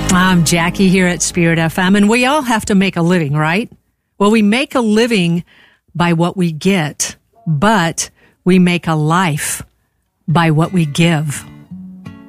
I'm Jackie here at Spirit FM, and we all have to make a living, right? Well, we make a living by what we get, but we make a life by what we give.